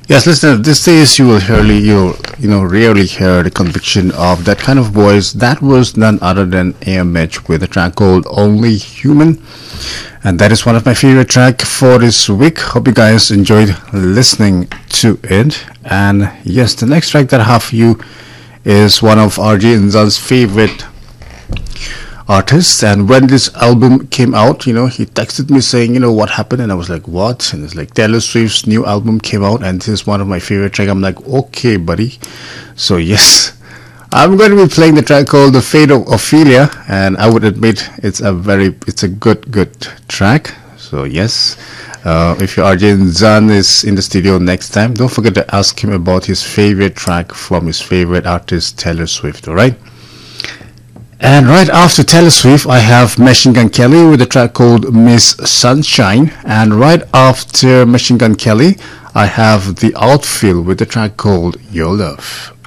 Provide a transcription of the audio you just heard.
Yes, listen. These days you will rarely hear the conviction of that kind of voice. That was none other than AMH with a track called "Only Human," and that is one of my favorite track for this week. Hope you guys enjoyed listening to it. And yes, the next track that I have for you is one of RJ Inzal's favorite artists. And when this album came out, he texted me saying, what happened? And I was like, what? And it's like Taylor Swift's new album came out, and this is one of my favorite tracks. I'm like, okay, buddy. So yes, I'm going to be playing the track called The Fate of Ophelia, and I would admit it's a good track. So yes, if your RJ Zan is in the studio next time, don't forget to ask him about his favorite track from his favorite artist, Taylor Swift, alright? And right after Taylor Swift, I have Machine Gun Kelly with a track called Miss Sunshine. And right after Machine Gun Kelly, I have The Outfield with a track called Your Love.